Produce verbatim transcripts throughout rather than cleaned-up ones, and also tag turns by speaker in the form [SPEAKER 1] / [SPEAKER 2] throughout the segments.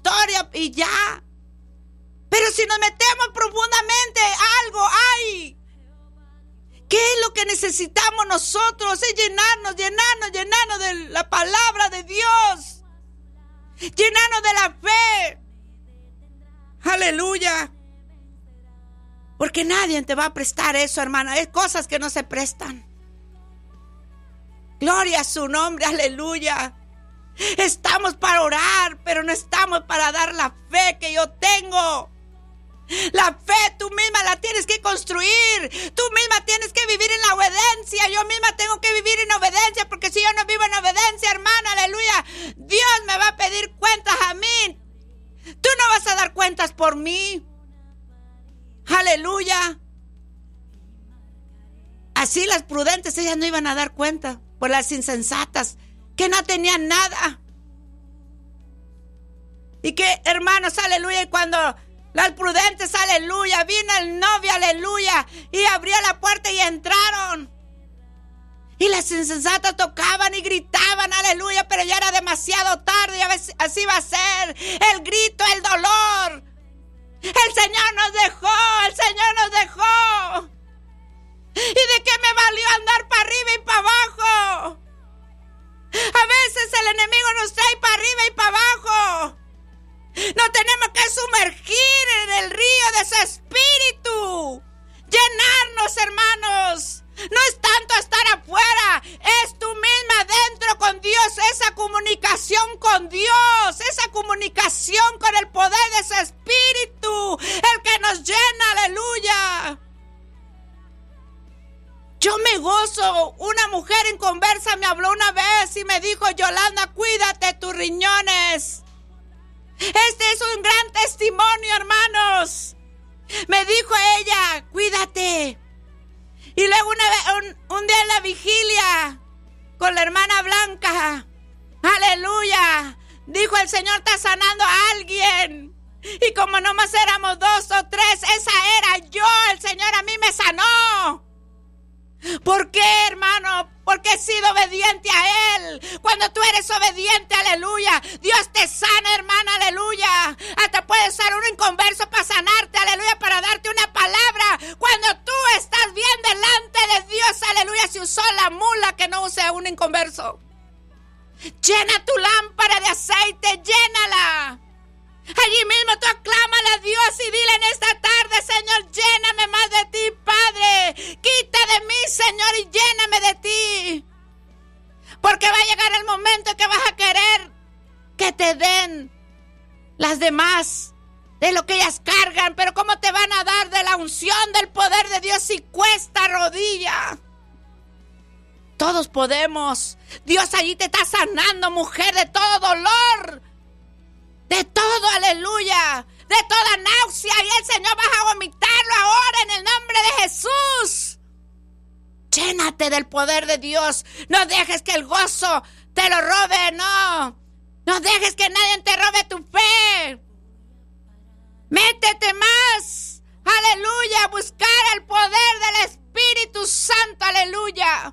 [SPEAKER 1] historia y ya. Pero si nos metemos profundamente, algo hay. ¿Qué es lo que necesitamos nosotros? Es llenarnos, llenarnos, llenarnos de la palabra de Dios. Llenarnos de la fe. Aleluya. Porque nadie te va a prestar eso, hermana. Hay cosas que no se prestan. Gloria a su nombre, aleluya. Estamos para orar, pero no estamos para dar la fe que yo tengo. La fe tú misma la tienes que construir. Tú misma tienes que vivir en la obediencia. Yo misma tengo que vivir en obediencia, porque si yo no vivo en obediencia, hermana, aleluya, Dios me va a pedir cuentas a mí. Tú no vas a dar cuentas por mí. Aleluya. Así las prudentes, ellas no iban a dar cuenta por las insensatas que no tenían nada. Y que, hermanos, aleluya, y cuando las prudentes, aleluya, vino el novio, aleluya, y abrió la puerta y entraron. Y las insensatas tocaban y gritaban, aleluya, pero ya era demasiado tarde, y así va a ser. El grito, el dolor. El Señor nos dejó, el Señor nos dejó. ¿Y de qué me valió andar para arriba y para abajo? A veces el enemigo nos trae para arriba y para abajo. Nos tenemos que sumergir en el río de su espíritu. Llenarnos, hermanos. No es tanto estar afuera, es tú misma dentro con Dios. Esa comunicación con Dios, esa comunicación con el poder de su espíritu, el que nos llena, aleluya. Yo me gozo. Una mujer en conversa me habló una vez y me dijo: Yolanda, cuídate tus riñones. Este es un gran testimonio, hermanos. Me dijo ella: cuídate. Y luego una vez, un, un día en la vigilia con la hermana Blanca, aleluya, dijo: el Señor está sanando a alguien. Y como nomás éramos dos o tres, esa era yo. El Señor a mí me sanó. ¿Por qué, hermano? Porque he sido obediente a Él. Cuando tú eres obediente, aleluya, Dios te sana, hermana, aleluya. Hasta puede usar un inconverso para sanarte, aleluya, para darte una palabra. Cuando tú estás bien delante de Dios, aleluya, si usó la mula, que no use un inconverso. Llena tu lámpara de aceite, llénala. Allí mismo tú aclámale a Dios y dile en esta tarde: Señor, lléname más de ti, Padre. Quita de mí, Señor, y lléname de ti. Porque va a llegar el momento que vas a querer que te den las demás de lo que ellas cargan. Pero ¿cómo te van a dar de la unción del poder de Dios si cuesta rodilla? Todos podemos. Dios allí te está sanando, mujer, de todo dolor. De todo, aleluya, de toda náusea, y el Señor va a vomitarlo ahora en el nombre de Jesús. Llénate del poder de Dios. No dejes que el gozo te lo robe, no. No dejes que nadie te robe tu fe. Métete más, aleluya, a buscar el poder del Espíritu Santo, aleluya.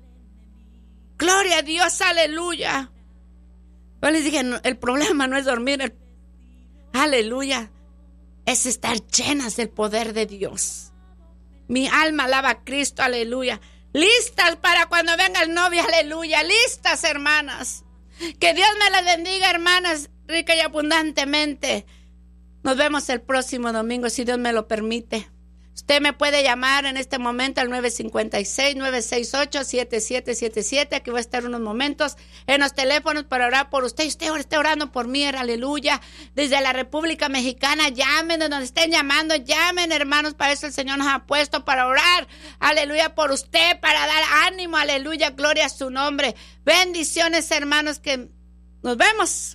[SPEAKER 1] Gloria a Dios, aleluya. Yo les dije, no, el problema no es dormir, el, aleluya, es estar llenas del poder de Dios. Mi alma alaba a Cristo, aleluya. Listas para cuando venga el novio, aleluya. Listas, hermanas. Que Dios me las bendiga, hermanas, rica y abundantemente. Nos vemos el próximo domingo, si Dios me lo permite. Usted me puede llamar en este momento al nueve cinco seis, nueve seis ocho, siete siete siete siete. Aquí voy a estar unos momentos en los teléfonos para orar por usted. Y usted esté orando por mí, aleluya. Desde la República Mexicana, llamen, donde estén llamando, llamen, hermanos. Para eso el Señor nos ha puesto, para orar, aleluya, por usted, para dar ánimo, aleluya, gloria a su nombre. Bendiciones, hermanos, que nos vemos.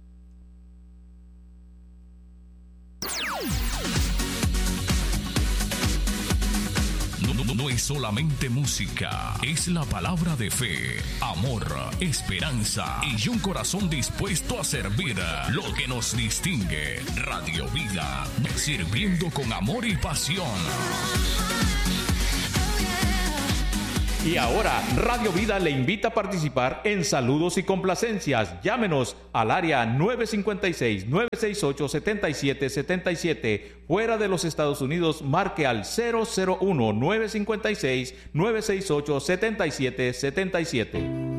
[SPEAKER 2] No es solamente música, es la palabra de fe, amor, esperanza y un corazón dispuesto a servir. Lo que nos distingue, Radio Vida, sirviendo con amor y pasión.
[SPEAKER 3] Y ahora, Radio Vida le invita a participar en saludos y complacencias. Llámenos al área nueve cinco seis, nueve seis ocho, siete siete siete siete. Fuera de los Estados Unidos, marque al cero cero uno, nueve cinco seis, nueve seis ocho, siete siete siete siete.